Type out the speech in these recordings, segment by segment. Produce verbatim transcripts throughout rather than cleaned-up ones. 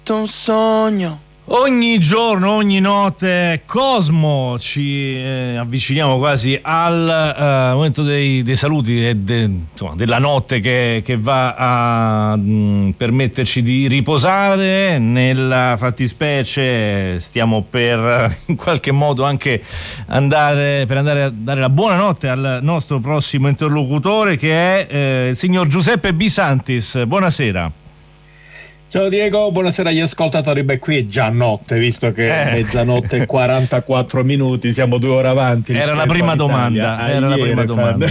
Un sogno. Ogni giorno, ogni notte, Cosmo, ci eh, avviciniamo quasi al eh, momento dei, dei saluti e de, insomma, della notte che, che va a mh, permetterci di riposare. Nella fattispecie stiamo per in qualche modo anche andare per andare a dare la buonanotte al nostro prossimo interlocutore, che è eh, il signor Giuseppe Bisantis. Buonasera. Ciao Diego, buonasera agli ascoltatori. Beh, qui è già notte, visto che è Eh. mezzanotte e quarantaquattro minuti, siamo due ore avanti. Era la prima domanda, era la prima domanda.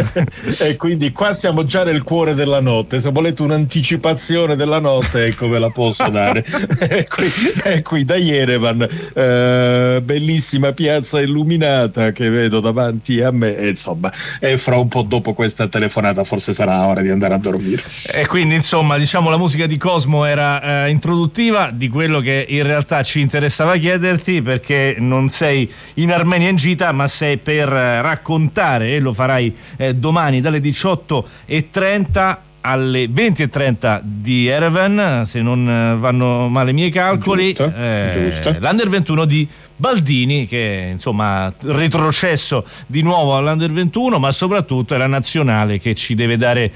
E quindi qua siamo già nel cuore della notte. Se volete un'anticipazione della notte, ecco, ve la posso dare. È qui, è qui da Yerevan, eh, bellissima piazza illuminata che vedo davanti a me, e insomma, e fra un po' dopo questa telefonata forse sarà ora di andare a dormire. E quindi insomma, diciamo, la musica di Cosmo era eh, introduttiva di quello che in realtà ci interessava chiederti, perché non sei in Armenia in gita, ma sei per eh, raccontare, e lo farai eh, domani dalle diciotto e trenta alle venti e trenta di Yerevan, se non eh, vanno male i miei calcoli, Giusto, eh, giusto. l'Under ventuno di Baldini, che insomma retrocesso di nuovo all'Under ventuno, ma soprattutto è la nazionale che ci deve dare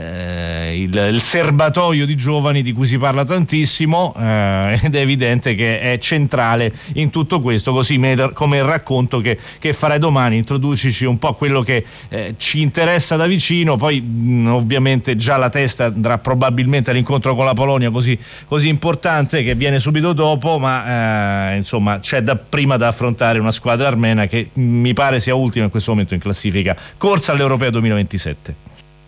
eh, il, il serbatoio di giovani di cui si parla tantissimo, eh, ed è evidente che è centrale in tutto questo, così me, come il racconto che, che farai domani. Introducici un po' quello che eh, ci interessa da vicino, poi mh, ovviamente già la testa andrà probabilmente all'incontro con la Polonia, così, così importante, che viene subito dopo, ma eh, insomma c'è da prima da affrontare una squadra armena che mi pare sia ultima in questo momento in classifica, corsa all'Europeo duemilaventisette.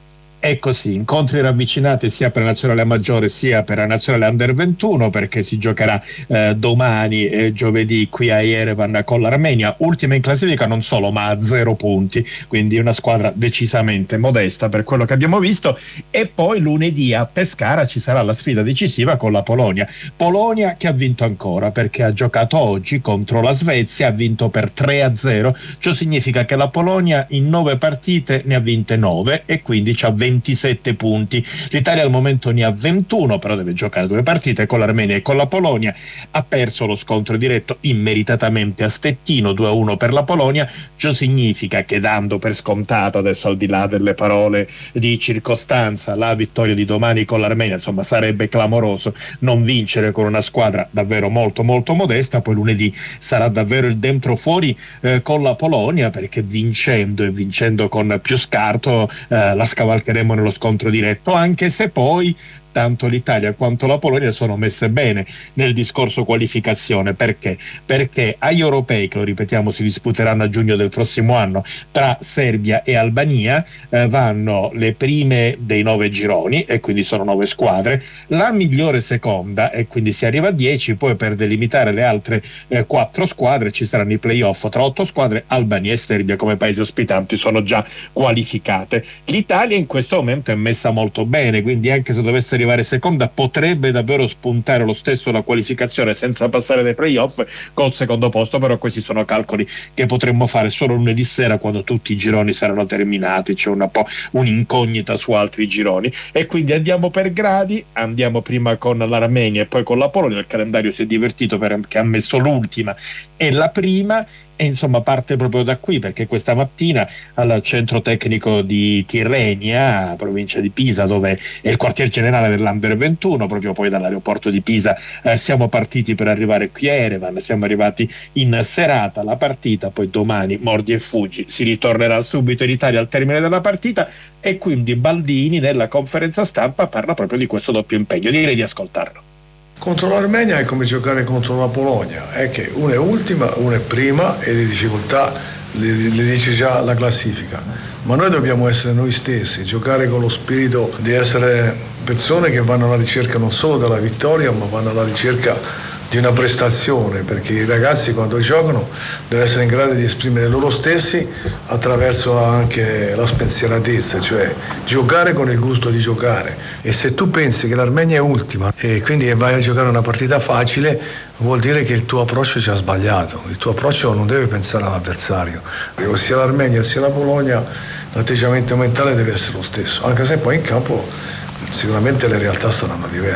È così, incontri ravvicinati sia per la nazionale maggiore sia per la nazionale Under ventuno, perché si giocherà eh, domani e giovedì qui a Yerevan con l'Armenia, ultima in classifica non solo ma a zero punti, quindi una squadra decisamente modesta per quello che abbiamo visto. E poi lunedì a Pescara ci sarà la sfida decisiva con la Polonia, Polonia che ha vinto ancora perché ha giocato oggi contro la Svezia, ha vinto per tre a zero, ciò significa che la Polonia in nove partite ne ha vinte nove e quindi c'ha ventisette punti. L'Italia al momento ne ha ventuno, però deve giocare due partite con l'Armenia e con la Polonia. Ha perso lo scontro diretto immeritatamente a Stettino, due a uno per la Polonia. Ciò significa che, dando per scontato, adesso al di là delle parole di circostanza, la vittoria di domani con l'Armenia, insomma sarebbe clamoroso non vincere con una squadra davvero molto molto modesta. Poi lunedì sarà davvero il dentro fuori eh, con la Polonia, perché vincendo e vincendo con più scarto eh, la scavalcheremo nello scontro diretto, anche se poi tanto l'Italia quanto la Polonia sono messe bene nel discorso qualificazione. Perché? Perché agli europei, che lo ripetiamo si disputeranno a giugno del prossimo anno tra Serbia e Albania, eh, vanno le prime dei nove gironi, e quindi sono nove squadre, la migliore seconda, e quindi si arriva a dieci. Poi per delimitare le altre eh, quattro squadre ci saranno i playoff tra otto squadre. Albania e Serbia come paesi ospitanti sono già qualificate. L'Italia in questo momento è messa molto bene, quindi anche se dovesse arrivare seconda potrebbe davvero spuntare lo stesso la qualificazione senza passare dai playoff col secondo posto. Però questi sono calcoli che potremmo fare solo lunedì sera, quando tutti i gironi saranno terminati, c'è una po' un'incognita su altri gironi. E quindi andiamo per gradi, andiamo prima con l'Armenia e poi con la Polonia. Il calendario si è divertito perché ha messo l'ultima e la prima, e insomma parte proprio da qui, perché questa mattina al centro tecnico di Tirrenia, provincia di Pisa, dove è il quartier generale dell'Under ventuno, proprio poi dall'aeroporto di Pisa eh, siamo partiti per arrivare qui a Yerevan. Siamo arrivati in serata, la partita poi domani mordi e fuggi, si ritornerà subito in Italia al termine della partita, e quindi Baldini nella conferenza stampa parla proprio di questo doppio impegno. Direi di ascoltarlo. Contro l'Armenia è come giocare contro la Polonia, è che una è ultima, una è prima, e le difficoltà le, le dice già la classifica, ma noi dobbiamo essere noi stessi, giocare con lo spirito di essere persone che vanno alla ricerca non solo della vittoria, ma vanno alla ricerca di una prestazione, perché i ragazzi quando giocano devono essere in grado di esprimere loro stessi attraverso anche la spensieratezza, cioè giocare con il gusto di giocare. E se tu pensi che l'Armenia è ultima e quindi vai a giocare una partita facile, vuol dire che il tuo approccio ci ha sbagliato. Il tuo approccio non deve pensare all'avversario, sia l'Armenia sia la Polonia, l'atteggiamento mentale deve essere lo stesso, anche se poi in campo sicuramente le realtà saranno diverse.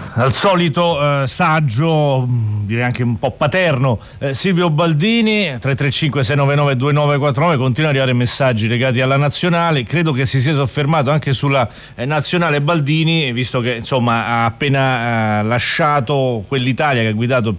al solito eh, saggio, direi anche un po' paterno, eh, Silvio Baldini. Tre tre cinque sei nove nove due nove quattro nove, continua ad arrivare messaggi legati alla nazionale. Credo che si sia soffermato anche sulla eh, nazionale Baldini, visto che insomma ha appena eh, lasciato quell'Italia che ha guidato